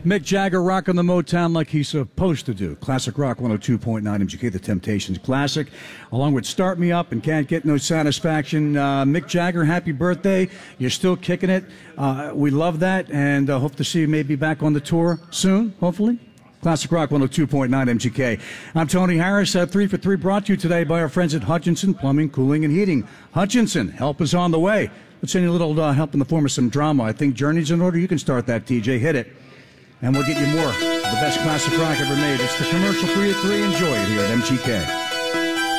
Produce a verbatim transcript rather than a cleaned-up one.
Mick Jagger rocking the Motown like he's supposed to do. Classic Rock one oh two point nine M G K, The Temptations Classic, along with Start Me Up and Can't Get No Satisfaction. Uh, Mick Jagger, happy birthday. You're still kicking it. Uh, we love that, and uh, hope to see you maybe back on the tour soon, hopefully. Classic Rock one oh two point nine M G K. I'm Tony Harris. Uh, three for Three brought to you today by our friends at Hutchinson Plumbing, Cooling, and Heating. Hutchinson, help is on the way. Let's send you a little uh, help in the form of some drama. I think Journey's in order. You can start that, T J. Hit it. And we'll get you more of the best classic rock ever made. It's the commercial three at three. Enjoy it here at M G K.